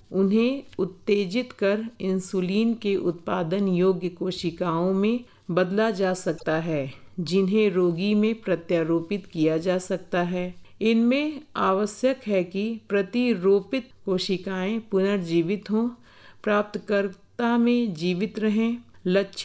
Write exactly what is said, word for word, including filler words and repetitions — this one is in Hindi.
उन्हें उत्तेजित कर इंसुलिन के उत्पादन योग्य कोशिकाओं में बदला जा सकता है, जिन्हें रोगी में प्रत्यारोपित किया जा सकता है। इनमें आवश्यक है कि प्रतिरोपित कोशिकाएं पुनर्जीवित हों, प्राप्तकर्ता में जीवित रहें, लक्षित